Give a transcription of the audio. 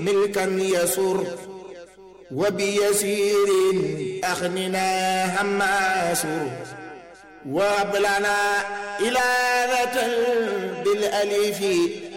ملكا يسر وبيسير أخننا هما سر وابلنا إلهة بالألف